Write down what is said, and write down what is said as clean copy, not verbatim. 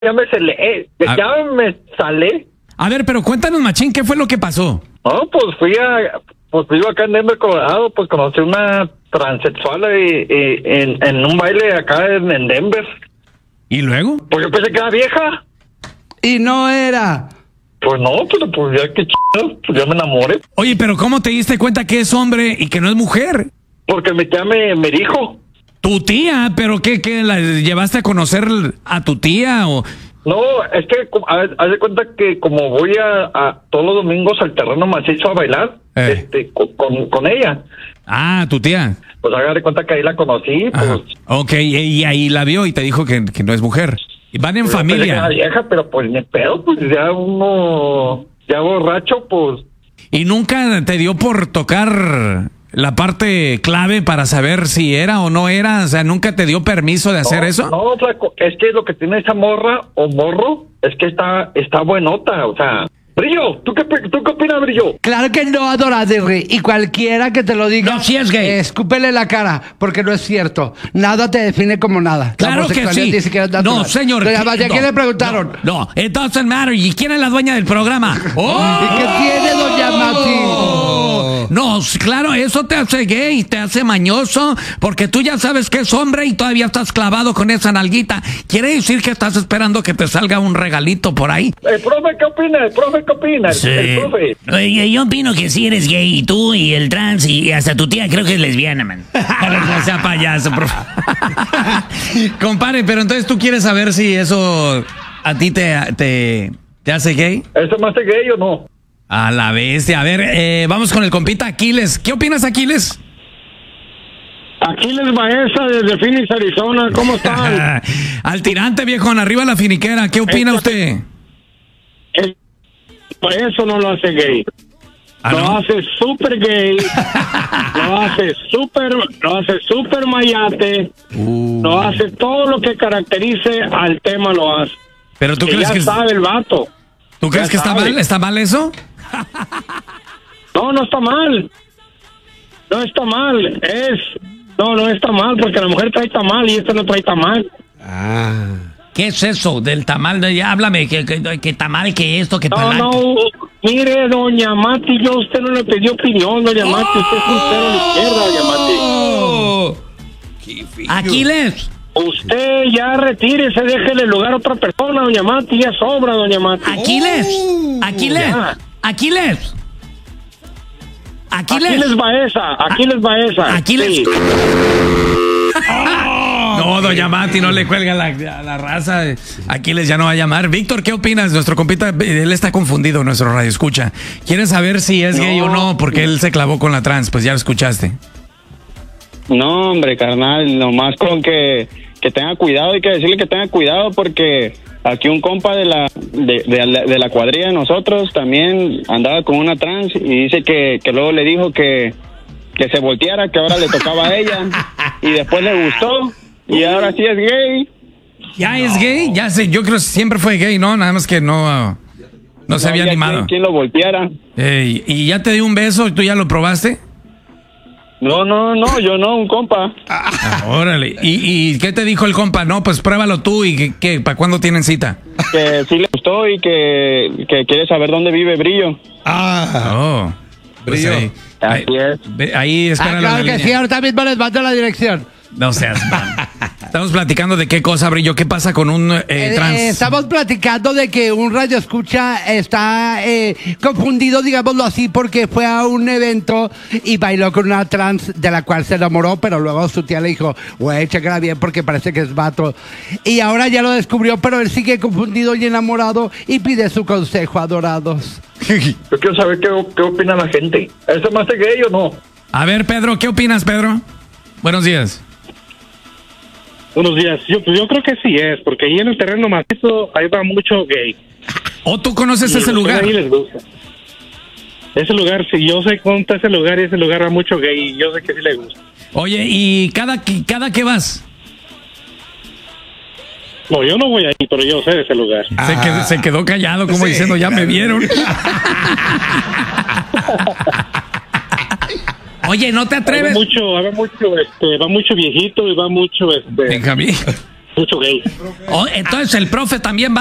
ya me salé. Ya me salé. A ver, pero cuéntanos, machín, ¿qué fue lo que pasó? No, pues vivo acá en Denver, Colorado, pues conocí una transexual en un baile acá en Denver. ¿Y luego? Pues yo pensé que era vieja. Y no era. Pues no, pero pues ya que chido, pues ya me enamoré. Oye, pero ¿cómo te diste cuenta que es hombre y que no es mujer? Porque mi tía me dijo. Tu tía, pero ¿qué la llevaste a conocer a tu tía o...? No, es que haz de cuenta que como voy a todos los domingos al terreno macizo a bailar, con ella. Ah, tu tía. Pues haga de cuenta que ahí la conocí, pues. Ajá. Ok, y ahí la vio y te dijo que no es mujer. Y van en familia. Era vieja, pero pues ni pedo, pues ya uno, ya borracho, pues. ¿Y nunca te dio por tocar la parte clave para saber si era o no era? O sea, ¿nunca te dio permiso de hacer eso? No, flaco, es que lo que tiene esa morra o morro es que está buenota, o sea. Brillo, ¿tú qué opinas, Brillo? Claro que no, adorable. Y cualquiera que te lo diga, No, sí es gay. Escúpele la cara, porque no es cierto. Nada te define como nada. Claro que sí. No, señor. ¿A quién le preguntaron? No, it doesn't matter. ¿Y quién es la dueña del programa? ¡Oh! ¿Y qué tiene, doña Mati? No, claro, eso te hace gay, te hace mañoso, porque tú ya sabes que es hombre y todavía estás clavado con esa nalguita. Quiere decir que estás esperando que te salga un regalito por ahí. El profe, ¿qué opina? ¿Qué opina? Sí. El profe. Oye, yo opino que sí eres gay, y tú y el trans y hasta tu tía creo que es lesbiana, man. No sea payaso, profe. Compadre, pero entonces tú quieres saber si eso a ti te hace gay. ¿Eso me hace gay o no? A la bestia. A ver, vamos con el compita Aquiles. ¿Qué opinas, Aquiles? Aquiles Baeza desde Phoenix, Arizona. ¿Cómo están? Al tirante, viejón. Arriba la finiquera. ¿Qué opina usted? Eso no lo hace gay. ¿Ah, lo no? hace súper gay. lo hace súper mayate. Lo hace todo lo que caracterice al tema, lo hace. Pero tú crees ya que sabe el vato. ¿Tú crees que está mal? ¿Está mal eso? No está mal. No está mal. No está mal, porque la mujer trae tamal y este no trae tamal. ¿Qué es eso del tamal? Ya háblame, que tamal, que esto, que palanca. No, mire, doña Mati, yo a usted no le pedí opinión, doña Mati. Usted es un cero a la izquierda, doña Mati. Aquiles. Usted ya retírese, déjele lugar a otra persona, doña Mati, ya sobra, doña Mati. Aquiles. Ya. Aquiles. Aquiles Baeza. Aquiles. Sí. No, doña Mati, no le cuelga a la raza. Aquiles ya no va a llamar. Víctor, ¿qué opinas? Nuestro compita, él está confundido, nuestro radio escucha. ¿Quieres saber si es gay o no? Porque él se clavó con la trans, pues ya lo escuchaste. No, hombre, carnal, nomás con que tenga cuidado, hay que decirle que tenga cuidado porque aquí un compa de la cuadrilla de nosotros también andaba con una trans y dice que luego le dijo que se volteara, que ahora le tocaba a ella y después le gustó y ahora sí es gay. ¿Ya es gay? Ya sé, yo creo que siempre fue gay, ¿no? Nada más que no se había animado. ¿Quién lo volteara? ¿Y ya te dio un beso? ¿Tú ya lo probaste? No, yo no, un compa. Órale. ¿Y qué te dijo el compa? No, pues pruébalo tú y ¿para cuándo tienen cita? Que sí le gustó y que quiere saber dónde vive Brillo. Oh. Pues Brillo. Así es. Ahí espera Claro la que línea. sí, ahorita mismo les mando la dirección. No seas mal. Estamos platicando de qué cosa, Brillo. ¿Qué pasa con un trans? Estamos platicando de que un radio escucha está confundido, digámoslo así, porque fue a un evento y bailó con una trans de la cual se enamoró, pero luego su tía le dijo, güey, chécala bien porque parece que es vato. Y ahora ya lo descubrió, pero él sigue confundido y enamorado y pide su consejo, adorados. Yo quiero saber qué opina la gente. ¿Eso me hace gay o no? A ver, Pedro, ¿qué opinas, Pedro? Buenos días. Buenos días. Yo creo que sí es, porque ahí en el terreno macizo ahí va mucho gay. ¿O tú conoces ese lugar? Ahí les gusta. Ese lugar, sí, yo sé cómo está ese lugar y ese lugar va mucho gay y yo sé que sí le gusta. Oye, ¿y cada que vas? No, yo no voy ahí, pero yo sé de ese lugar. Se quedó callado como diciendo, ya me vieron. Oye, ¿no te atreves? Va mucho viejito y va mucho Benjamín. mucho gay. Oh, entonces el profe también va